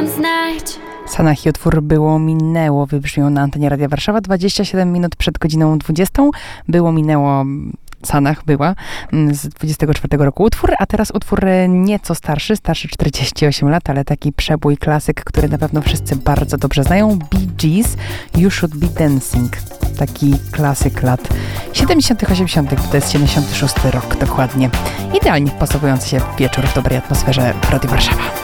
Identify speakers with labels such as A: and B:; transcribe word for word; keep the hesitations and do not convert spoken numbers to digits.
A: tam znać.
B: Sanach i utwór Było minęło wybrzmiał na antenie Radia Warszawa dwadzieścia siedem minut przed godziną dwudziestą. Było minęło Sanach była z dwudziestego czwartego roku utwór, a teraz utwór nieco starszy, starszy czterdzieści osiem lat, ale taki przebój, klasyk, który na pewno wszyscy bardzo dobrze znają. Bee Gees, You Should Be Dancing. Taki klasyk lat siedemdziesiątych, osiemdziesiątych, to jest siedemdziesiąty szósty rok dokładnie. Idealnie wpasowujący się w wieczór w dobrej atmosferze w Radiu Warszawa.